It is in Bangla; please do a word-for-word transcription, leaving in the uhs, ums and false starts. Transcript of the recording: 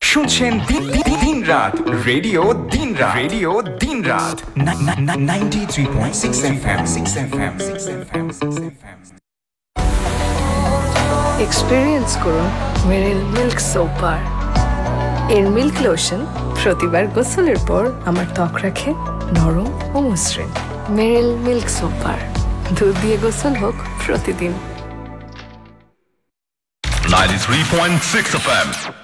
শুনছেন দিন রাত রেডিও দিন রাত রেডিও দিন রাত ninety three point six FM six FM six FM six FM experience করুন মেরিল মিল্ক সোপ বার। এর মিল্ক লোশন প্রতিবার গোসলের পর আমার ত্বক রাখে নরম ও মসৃণ। মেরিল মিল্ক সোপ বার, দুধ দিয়ে গোসল হোক প্রতিদিন। ninety-three point six F M